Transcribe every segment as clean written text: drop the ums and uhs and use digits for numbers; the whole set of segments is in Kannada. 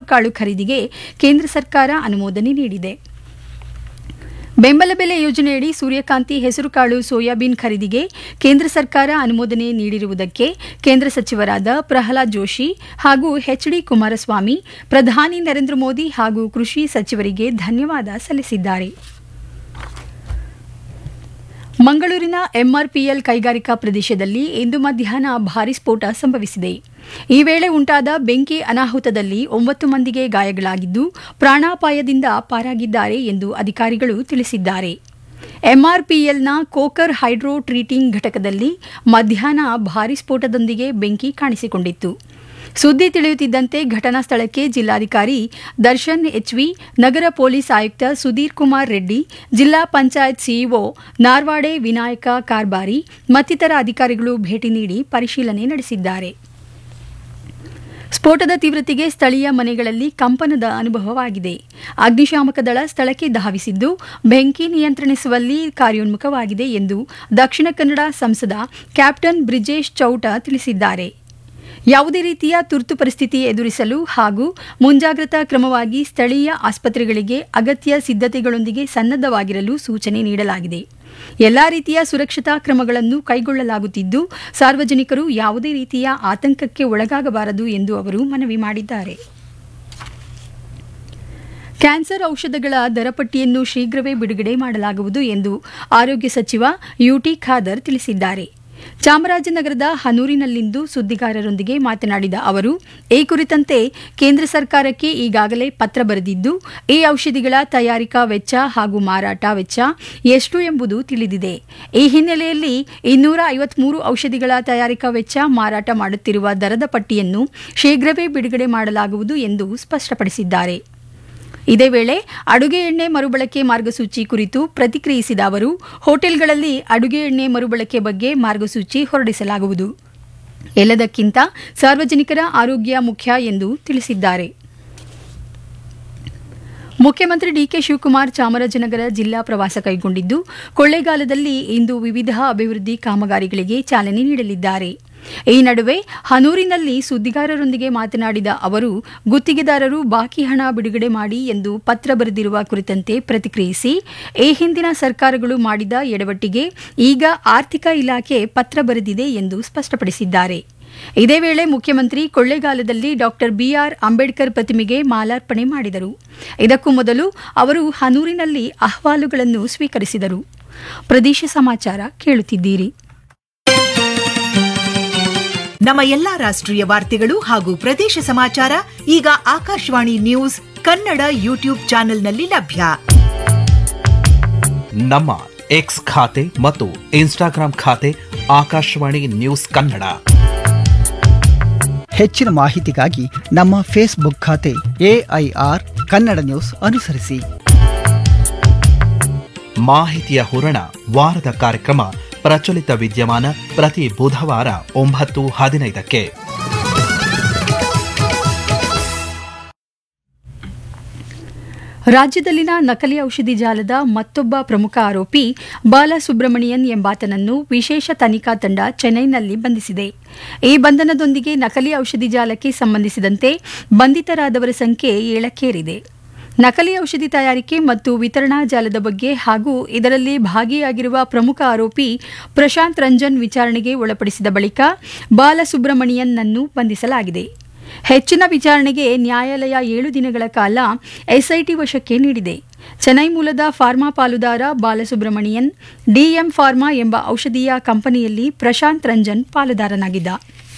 ಹೆಸರುಕಾಳು ಖರೀದಿಗೆ ಕೇಂದ್ರ ಸರ್ಕಾರ ಅನುಮೋದನೆ ನೀಡಿದೆ. ಬೆಂಬಲ ಬೆಲೆ ಯೋಜನೆಯಡಿ ಸೂರ್ಯಕಾಂತಿ, ಹೆಸರುಕಾಳು, ಸೋಯಾಬೀನ್ ಖರೀದಿಗೆ ಕೇಂದ್ರ ಸರ್ಕಾರ ಅನುಮೋದನೆ ನೀಡಿರುವುದಕ್ಕೆ ಕೇಂದ್ರ ಸಚಿವರಾದ ಪ್ರಹ್ಲಾದ್ ಜೋಶಿ ಹಾಗೂ ಎಚ್ಡಿ ಕುಮಾರಸ್ವಾಮಿ ಪ್ರಧಾನಿ ನರೇಂದ್ರ ಮೋದಿ ಹಾಗೂ ಕೃಷಿ ಸಚಿವರಿಗೆ ಧನ್ಯವಾದ ಸಲ್ಲಿಸಿದ್ದಾರೆ. ಮಂಗಳೂರಿನ ಎಂಆರ್ಪಿಎಲ್ ಕೈಗಾರಿಕಾ ಪ್ರದೇಶದಲ್ಲಿ ಇಂದು ಮಧ್ಯಾಹ್ನ ಭಾರೀ ಸ್ಫೋಟ ಸಂಭವಿಸಿದೆ. ಈ ವೇಳೆ ಉಂಟಾದ ಬೆಂಕಿ ಅನಾಹುತದಲ್ಲಿ 9 ಮಂದಿಗೆ ಗಾಯಗಳಾಗಿದ್ದು ಪ್ರಾಣಾಪಾಯದಿಂದ ಪಾರಾಗಿದ್ದಾರೆ ಎಂದು ಅಧಿಕಾರಿಗಳು ತಿಳಿಸಿದ್ದಾರೆ. ಎಂಆರ್ಪಿಎಲ್ನ ಕೋಕರ್ ಹೈಡ್ರೋ ಟ್ರೀಟಿಂಗ್ ಘಟಕದಲ್ಲಿ ಮಧ್ಯಾಹ್ನ ಭಾರೀ ಸ್ಫೋಟದೊಂದಿಗೆ ಬೆಂಕಿ ಕಾಣಿಸಿಕೊಂಡಿತ್ತು. ಸುದ್ದಿ ತಿಳಿಯುತ್ತಿದ್ದಂತೆ ಘಟನಾ ಸ್ಥಳಕ್ಕೆ ಜಿಲ್ಲಾಧಿಕಾರಿ ದರ್ಶನ್ ಎಚ್ವಿ, ನಗರ ಪೊಲೀಸ್ ಆಯುಕ್ತ ಸುಧೀರ್ ಕುಮಾರ್ ರೆಡ್ಡಿ, ಜಿಲ್ಲಾ ಪಂಚಾಯತ್ ಸಿಇಒ ನಾರ್ವಾಡೆ ವಿನಾಯಕ ಕಾರ್ಬಾರಿ ಮತ್ತಿತರ ಅಧಿಕಾರಿಗಳು ಭೇಟಿ ನೀಡಿ ಪರಿಶೀಲನೆ ನಡೆಸಿದ್ದಾರೆ. ಸ್ಫೋಟದ ತೀವ್ರತೆಗೆ ಸ್ಥಳೀಯ ಮನೆಗಳಲ್ಲಿ ಕಂಪನದ ಅನುಭವವಾಗಿದೆ. ಅಗ್ನಿಶಾಮಕ ದಳ ಸ್ಥಳಕ್ಕೆ ಧಾವಿಸಿದ್ದು ಬೆಂಕಿ ನಿಯಂತ್ರಿಸುವಲ್ಲಿ ಕಾರ್ಯೋನ್ಮುಖವಾಗಿದೆ ಎಂದು ದಕ್ಷಿಣ ಕನ್ನಡ ಸಂಸದ ಕ್ಯಾಪ್ಟನ್ ಬ್ರಿಜೇಶ್ ಚೌಟ ತಿಳಿಸಿದ್ದಾರೆ. ಯಾವುದೇ ರೀತಿಯ ತುರ್ತು ಪರಿಸ್ಥಿತಿ ಎದುರಿಸಲು ಹಾಗೂ ಮುಂಜಾಗ್ರತಾ ಕ್ರಮವಾಗಿ ಸ್ಥಳೀಯ ಆಸ್ಪತ್ರೆಗಳಿಗೆ ಅಗತ್ಯ ಸಿದ್ಧತೆಗಳೊಂದಿಗೆ ಸನ್ನದ್ದವಾಗಿರಲು ಸೂಚನೆ ನೀಡಲಾಗಿದೆ. ಎಲ್ಲಾ ರೀತಿಯ ಸುರಕ್ಷತಾ ಕ್ರಮಗಳನ್ನು ಕೈಗೊಳ್ಳಲಾಗುತ್ತಿದ್ದು ಸಾರ್ವಜನಿಕರು ಯಾವುದೇ ರೀತಿಯ ಆತಂಕಕ್ಕೆ ಒಳಗಾಗಬಾರದು ಎಂದು ಅವರು ಮನವಿ ಮಾಡಿದ್ದಾರೆ. ಕ್ಯಾನ್ಸರ್ ಔಷಧಗಳ ದರಪಟ್ಟಿಯನ್ನು ಶೀಘ್ರವೇ ಬಿಡುಗಡೆ ಮಾಡಲಾಗುವುದು ಎಂದು ಆರೋಗ್ಯ ಸಚಿವ ಯುಟಿ ಖಾದರ್ ತಿಳಿಸಿದ್ದಾರೆ. ಚಾಮರಾಜನಗರದ ಹನೂರಿನಲ್ಲಿಂದು ಸುದ್ದಿಗಾರರೊಂದಿಗೆ ಮಾತನಾಡಿದ ಅವರು, ಈ ಕುರಿತಂತೆ ಕೇಂದ್ರ ಸರ್ಕಾರಕ್ಕೆ ಈಗಾಗಲೇ ಪತ್ರ ಬರೆದಿದ್ದು ಈ ಔಷಧಿಗಳ ತಯಾರಿಕಾ ವೆಚ್ಚ ಹಾಗೂ ಮಾರಾಟ ವೆಚ್ಚ ಎಷ್ಟು ಎಂಬುದು ತಿಳಿದಿದೆ. ಈ ಹಿನ್ನೆಲೆಯಲ್ಲಿ 253 ಔಷಧಿಗಳ ತಯಾರಿಕಾ ವೆಚ್ಚ, ಮಾರಾಟ ಮಾಡುತ್ತಿರುವ ದರದ ಪಟ್ಟಿಯನ್ನು ಶೀಘ್ರವೇ ಬಿಡುಗಡೆ ಮಾಡಲಾಗುವುದು ಎಂದು ಸ್ಪಷ್ಟಪಡಿಸಿದ್ದಾರೆ. ಇದೇ ವೇಳೆ ಅಡುಗೆ ಎಣ್ಣೆ ಮರುಬಳಕೆ ಮಾರ್ಗಸೂಚಿ ಕುರಿತು ಪ್ರತಿಕ್ರಿಯಿಸಿದ ಅವರು, ಹೋಟೆಲ್ಗಳಲ್ಲಿ ಅಡುಗೆ ಎಣ್ಣೆ ಮರುಬಳಕೆ ಬಗ್ಗೆ ಮಾರ್ಗಸೂಚಿ ಹೊರಡಿಸಲಾಗುವುದು. ಎಲ್ಲದಕ್ಕಿಂತ ಸಾರ್ವಜನಿಕರ ಆರೋಗ್ಯ ಮುಖ್ಯ ಎಂದು ತಿಳಿಸಿದ್ದಾರೆ. ಮುಖ್ಯಮಂತ್ರಿ ಡಿಕೆ ಶಿವಕುಮಾರ್ ಚಾಮರಾಜನಗರ ಜಿಲ್ಲಾ ಪ್ರವಾಸ ಕೈಗೊಂಡಿದ್ದು ಕೊಳ್ಳೇಗಾಲದಲ್ಲಿ ಇಂದು ವಿವಿಧ ಅಭಿವೃದ್ಧಿ ಕಾಮಗಾರಿಗಳಿಗೆ ಚಾಲನೆ ನೀಡಲಿದ್ದಾರೆ. ಈ ನಡುವೆ ಹನೂರಿನಲ್ಲಿ ಸುದ್ದಿಗಾರರೊಂದಿಗೆ ಮಾತನಾಡಿದ ಅವರು, ಗುತ್ತಿಗೆದಾರರು ಬಾಕಿ ಹಣ ಬಿಡುಗಡೆ ಮಾಡಿ ಎಂದು ಪತ್ರ ಬರೆದಿರುವ ಕುರಿತಂತೆ ಪ್ರತಿಕ್ರಿಯಿಸಿ, ಈ ಹಿಂದಿನ ಸರ್ಕಾರಗಳು ಮಾಡಿದ ಎಡವಟ್ಟಿಗೆ ಈಗ ಆರ್ಥಿಕ ಇಲಾಖೆ ಪತ್ರ ಬರೆದಿದೆ ಎಂದು ಸ್ಪಷ್ಟಪಡಿಸಿದ್ದಾರೆ. ಇದೇ ವೇಳೆ ಮುಖ್ಯಮಂತ್ರಿ ಕೊಳ್ಳೇಗಾಲದಲ್ಲಿ ಡಾ ಬಿಆರ್ ಅಂಬೇಡ್ಕರ್ ಪ್ರತಿಮೆಗೆ ಮಾಲಾರ್ಪಣೆ ಮಾಡಿದರು. ಇದಕ್ಕೂ ಮೊದಲು ಅವರು ಹನೂರಿನಲ್ಲಿ ಅಹವಾಲುಗಳನ್ನು ಸ್ವೀಕರಿಸಿದರು. ಪ್ರದೇಶ ಸಮಾಚಾರ ಕೇಳುತ್ತಿದ್ದೀರಿ. ನಮ್ಮ ಎಲ್ಲಾ ರಾಷ್ಟ್ರೀಯ ವಾರ್ತೆಗಳು ಹಾಗೂ ಪ್ರದೇಶ ಸಮಾಚಾರ ಈಗ ಆಕಾಶವಾಣಿ ನ್ಯೂಸ್ ಕನ್ನಡ ಯೂಟ್ಯೂಬ್ ಚಾನೆಲ್ನಲ್ಲಿ ಲಭ್ಯ. ನಮ್ಮ ಎಕ್ಸ್ ಖಾತೆ ಮತ್ತು ಇನ್ಸ್ಟಾಗ್ರಾಂ ಖಾತೆ ಆಕಾಶವಾಣಿ ನ್ಯೂಸ್ ಕನ್ನಡ. ಹೆಚ್ಚಿನ ಮಾಹಿತಿಗಾಗಿ ನಮ್ಮ ಫೇಸ್ಬುಕ್ ಖಾತೆ ಎಐಆರ್ ಕನ್ನಡ ನ್ಯೂಸ್ ಅನುಸರಿಸಿ. ಮಾಹಿತಿಯ ಹೂರಣ ವಾರದ ಕಾರ್ಯಕ್ರಮ ಪ್ರಚಲಿತ ವಿದ್ಯಮಾನ ಪ್ರತಿ ಬುಧವಾರ 9:15ಕ್ಕೆ. ರಾಜ್ಯದಲ್ಲಿನ ನಕಲಿ ಔಷಧಿ ಜಾಲದ ಮತ್ತೊಬ್ಬ ಪ್ರಮುಖ ಆರೋಪಿ ಬಾಲಸುಬ್ರಮಣಿಯನ್ ಎಂಬಾತನನ್ನು ವಿಶೇಷ ತನಿಖಾ ತಂಡ ಚೆನ್ನೈನಲ್ಲಿ ಬಂಧಿಸಿದೆ. ಈ ಬಂಧನದೊಂದಿಗೆ ನಕಲಿ ಔಷಧಿ ಜಾಲಕ್ಕೆ ಸಂಬಂಧಿಸಿದಂತೆ ಬಂಧಿತರಾದವರ ಸಂಖ್ಯೆ 7ಕ್ಕೇರಿದೆ. ನಕಲಿ ಔಷಧಿ ತಯಾರಿಕೆ ಮತ್ತು ವಿತರಣಾ ಜಾಲದ ಬಗ್ಗೆ ಹಾಗೂ ಇದರಲ್ಲಿ ಭಾಗಿಯಾಗಿರುವ ಪ್ರಮುಖ ಆರೋಪಿ ಪ್ರಶಾಂತ್ ರಂಜನ್ ವಿಚಾರಣೆಗೆ ಒಳಪಡಿಸಿದ ಬಳಿಕ ಬಾಲಸುಬ್ರಮಣಿಯನ್ನನ್ನು ಬಂಧಿಸಲಾಗಿದೆ. ಹೆಚ್ಚಿನ ವಿಚಾರಣೆಗೆ ನ್ಯಾಯಾಲಯ 7 ದಿನಗಳ ಕಾಲ ಎಸ್ಐಟಿ ವಶಕ್ಕೆ ನೀಡಿದೆ. ಚೆನ್ನೈ ಮೂಲದ ಫಾರ್ಮಾ ಪಾಲುದಾರ ಬಾಲಸುಬ್ರಮಣಿಯನ್ ಡಿಎಂ ಫಾರ್ಮಾ ಎಂಬ ಔಷಧೀಯ ಕಂಪನಿಯಲ್ಲಿ ಪ್ರಶಾಂತ್ ರಂಜನ್ ಪಾಲುದಾರನಾಗಿದ್ದ.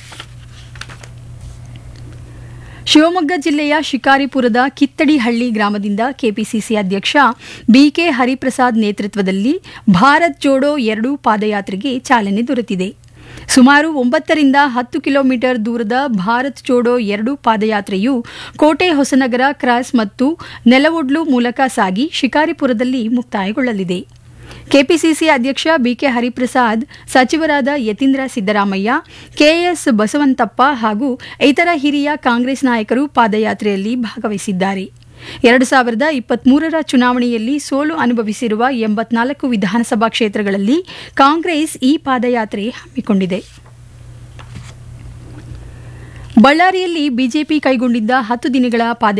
ಶಿವಮೊಗ್ಗ ಜಿಲ್ಲೆಯ ಶಿಕಾರಿಪುರದ ಕಿತ್ತಡಿಹಳ್ಳಿ ಗ್ರಾಮದಿಂದ ಕೆಪಿಸಿಸಿ ಅಧ್ಯಕ್ಷ ಬಿಕೆ ಹರಿಪ್ರಸಾದ್ ನೇತೃತ್ವದಲ್ಲಿ ಭಾರತ್ ಜೋಡೋ 2 ಪಾದಯಾತ್ರೆಗೆ ಚಾಲನೆ ದೊರೆತಿದೆ. ಸುಮಾರು 9 ರಿಂದ 10 ಕಿಲೋಮೀಟರ್ ದೂರದ ಭಾರತ್ ಜೋಡೋ 2 ಪಾದಯಾತ್ರೆಯು ಕೋಟೆ ಹೊಸನಗರ ಕ್ರಾಸ್ ಮತ್ತು ನೆಲವೊಡ್ಲು ಮೂಲಕ ಸಾಗಿ ಶಿಕಾರಿಪುರದಲ್ಲಿ ಮುಕ್ತಾಯಗೊಳ್ಳಲಿದೆ. ಕೆಪಿಸಿಸಿ ಅಧ್ಯಕ್ಷ ಬಿಕೆ ಹರಿಪ್ರಸಾದ್, ಸಚಿವರಾದ ಯತೀಂದ್ರ ಸಿದ್ದರಾಮಯ್ಯ, ಕೆಎಸ್ ಬಸವಂತಪ್ಪ ಹಾಗೂ ಇತರ ಹಿರಿಯ ಕಾಂಗ್ರೆಸ್ ನಾಯಕರು ಪಾದಯಾತ್ರೆಯಲ್ಲಿ ಭಾಗವಹಿಸಿದ್ದಾರೆ. 2023ರ ಚುನಾವಣೆಯಲ್ಲಿ ಸೋಲು ಅನುಭವಿಸಿರುವ 84 ವಿಧಾನಸಭಾ ಕ್ಷೇತ್ರಗಳಲ್ಲಿ ಕಾಂಗ್ರೆಸ್ ಈ ಪಾದಯಾತ್ರೆ ಹಮ್ಮಿಕೊಂಡಿದೆ. ಬಳ್ಳಾರಿಯಲ್ಲಿ ಬಿಜೆಪಿ ಕೈಗೊಂಡಿದ್ದ 10 ದಿನಗಳ